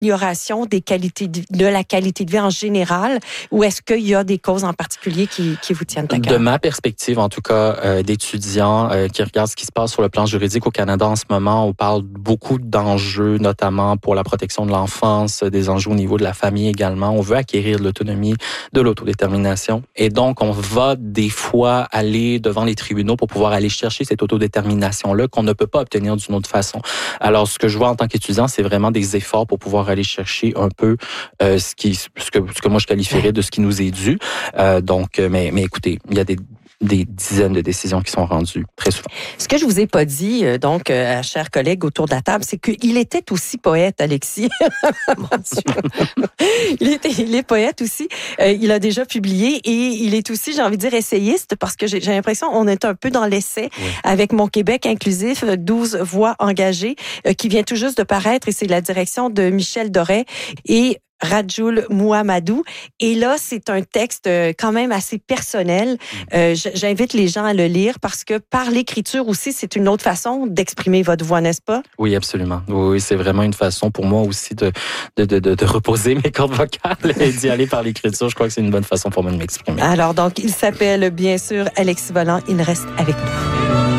amélioration de la qualité de vie en général, ou est-ce qu'il y a des causes en particulier qui vous tiennent à cœur? De ma perspective, en tout cas, d'étudiants qui regardent ce qui se passe sur le plan juridique au Canada en ce moment, on parle beaucoup d'enjeux, notamment pour la protection de l'enfance, des enjeux au niveau de la famille également. On veut acquérir de l'autonomie, de l'autodétermination. Et donc, on va des fois aller devant les tribunaux pour pouvoir aller chercher cette autodétermination-là qu'on ne peut pas obtenir d'une autre façon. Alors, ce que je vois en tant qu'étudiant, c'est vraiment des efforts pour pouvoir aller chercher un peu ce que moi je qualifierais de ce qui nous est dû. Mais écoutez, il y a des dizaines de décisions qui sont rendues très souvent. Ce que je vous ai pas dit, chers collègues autour de la table, c'est qu'il était aussi poète, Alexis. Mon Dieu. Il est poète aussi. Il a déjà publié et il est aussi, j'ai envie de dire, essayiste parce que j'ai l'impression on est un peu dans l'essai avec Mon Québec inclusif, 12 voix engagées, qui vient tout juste de paraître et c'est la direction de Michel Doré et Rajoul Mouhamadou. Et là, c'est un texte quand même assez personnel. J'invite les gens à le lire parce que par l'écriture aussi, c'est une autre façon d'exprimer votre voix, n'est-ce pas? Oui, absolument. Oui, c'est vraiment une façon pour moi aussi de reposer mes cordes vocales et d'y aller par l'écriture. Je crois que c'est une bonne façon pour moi de m'exprimer. Alors donc, il s'appelle bien sûr Alexis Volant. Il reste avec nous.